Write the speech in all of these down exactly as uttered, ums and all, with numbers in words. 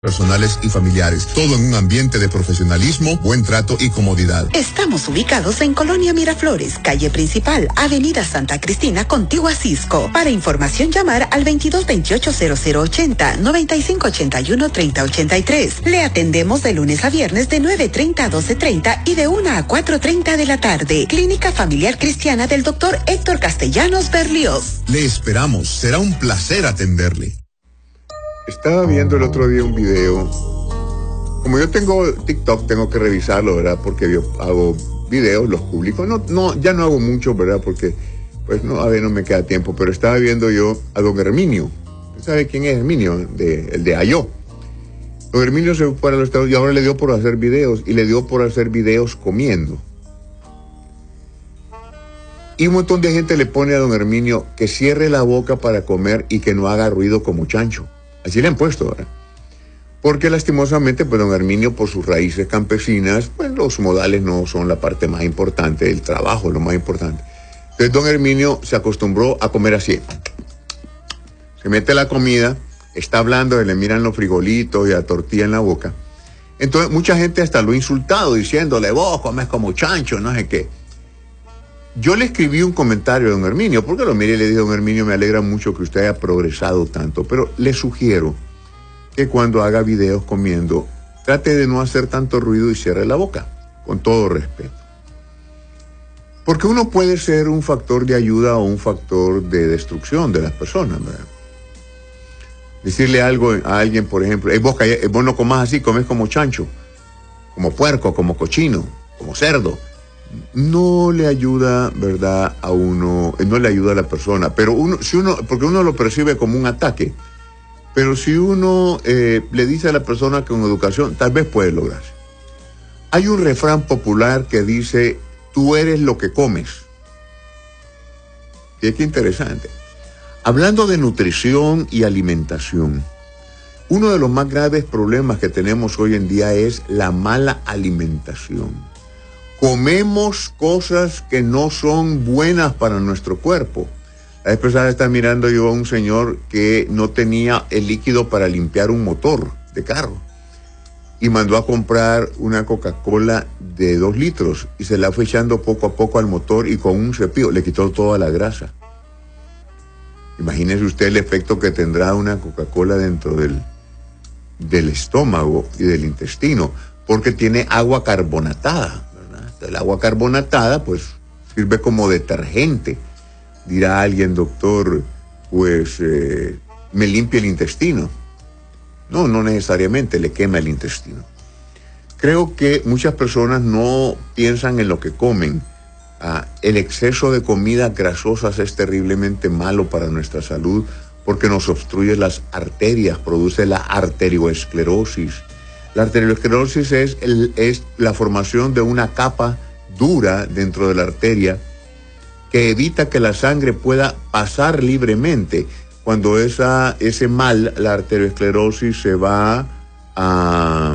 personales y familiares, todo en un ambiente de profesionalismo, buen trato y comodidad. Estamos ubicados en Colonia Miraflores, calle principal, avenida Santa Cristina, contigua a Cisco. Para información llamar al veintidós veintiocho cero cero ochenta, noventa y cinco ochenta y uno treinta ochenta y tres. Le atendemos de lunes a viernes de nueve treinta a doce treinta y de una a cuatro treinta de la tarde. Clínica Familiar Cristiana del doctor Héctor Castellanos Berlioz. Le esperamos, será un placer atenderle. Estaba viendo el otro día un video. Como yo tengo TikTok, tengo que revisarlo, ¿verdad? Porque yo hago videos, los publico. No, no, ya no hago mucho, ¿verdad? Porque, pues, no, a ver, no me queda tiempo. Pero estaba viendo yo a don Herminio. ¿Usted sabe quién es Herminio? De, el de Ayó. Don Herminio se fue para los Estados Unidos y ahora le dio por hacer videos. Y le dio por hacer videos comiendo. Y un montón de gente le pone a don Herminio que cierre la boca para comer y que no haga ruido como chancho. Así le han puesto, ¿verdad? Porque lastimosamente, pues don Herminio, por sus raíces campesinas, pues los modales no son la parte más importante, el trabajo es lo más importante. Entonces don Herminio se acostumbró a comer así. Se mete la comida, está hablando, y le miran los frijolitos y la tortilla en la boca. Entonces mucha gente hasta lo ha insultado, diciéndole, vos comes como chancho, no sé qué. Yo le escribí un comentario a don Herminio, porque lo miré y le dije, don Herminio, me alegra mucho que usted haya progresado tanto, pero le sugiero que cuando haga videos comiendo, trate de no hacer tanto ruido y cierre la boca, con todo respeto. Porque uno puede ser un factor de ayuda o un factor de destrucción de las personas, ¿verdad? Decirle algo a alguien, por ejemplo, hey, vos, vos no comas así, comes como chancho, como puerco, como cochino, como cerdo. No le ayuda, ¿verdad?, a uno, no le ayuda a la persona, pero uno, si uno, porque uno lo percibe como un ataque, pero si uno eh, le dice a la persona que con educación, tal vez puede lograrse. Hay un refrán popular que dice, tú eres lo que comes. Y es que interesante. Hablando de nutrición y alimentación, uno de los más graves problemas que tenemos hoy en día es la mala alimentación. Comemos cosas que no son buenas para nuestro cuerpo. La vez pasada estaba mirando yo a un señor que no tenía el líquido para limpiar un motor de carro y mandó a comprar una Coca-Cola de dos litros y se la fue echando poco a poco al motor y con un cepillo le quitó toda la grasa. Imagínese usted el efecto que tendrá una Coca-Cola dentro del, del estómago y del intestino, porque tiene agua carbonatada. El agua carbonatada, pues, sirve como detergente. Dirá alguien, doctor, pues, eh, me limpia el intestino. No, no necesariamente le quema el intestino. Creo que muchas personas no piensan en lo que comen. Ah, el exceso de comidas grasosas es terriblemente malo para nuestra salud porque nos obstruye las arterias, produce la arteriosclerosis. La arteriosclerosis es, el, es la formación de una capa dura dentro de la arteria que evita que la sangre pueda pasar libremente. Cuando esa, ese mal, la arteriosclerosis, se va a,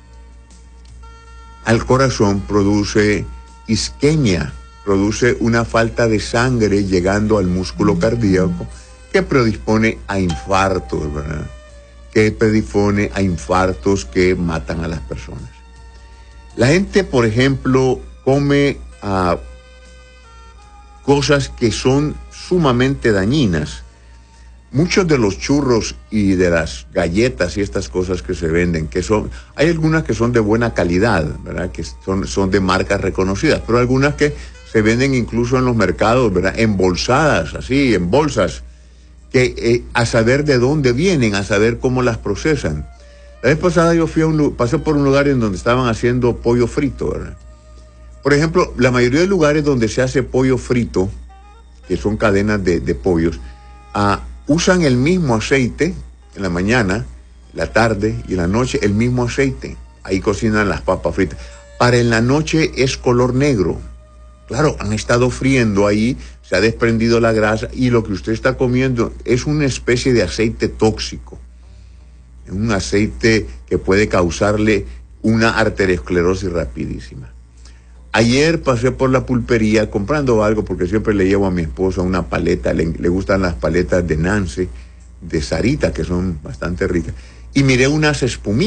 al corazón, produce isquemia, produce una falta de sangre llegando al músculo cardíaco que predispone a infartos, ¿verdad? que predispone a infartos que matan a las personas. La gente, por ejemplo, come uh, cosas que son sumamente dañinas. Muchos de los churros y de las galletas y estas cosas que se venden, que son, hay algunas que son de buena calidad, ¿verdad? Que son, son de marcas reconocidas, pero algunas que se venden incluso en los mercados, ¿verdad? Embolsadas, así, en bolsas, que eh, a saber de dónde vienen, a saber cómo las procesan. La vez pasada yo fui a un, pasé por un lugar en donde estaban haciendo pollo frito, ¿verdad? Por ejemplo, la mayoría de lugares donde se hace pollo frito, que son cadenas de, de pollos, uh, usan el mismo aceite en la mañana, la tarde y en la noche, el mismo aceite. Ahí cocinan las papas fritas. Para en la noche es color negro. Claro, han estado friendo ahí, se ha desprendido la grasa y lo que usted está comiendo es una especie de aceite tóxico. Un aceite que puede causarle una arteriosclerosis rapidísima. Ayer pasé por la pulpería comprando algo porque siempre le llevo a mi esposa una paleta, le, le gustan las paletas de Nance, de Sarita, que son bastante ricas. y miré unas espumitas